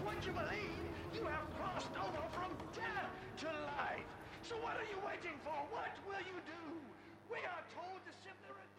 what you believe, you have crossed over from death to life. So what are you waiting for? What will you do? We are told to sit there and